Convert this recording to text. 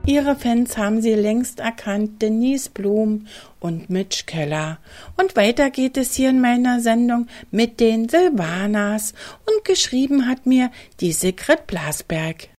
Ihre Fans haben sie längst erkannt, Denise Blum und Mitch Keller. Und weiter geht es hier in meiner Sendung mit den Silvanas. Und geschrieben hat mir die Sigrid Blasberg.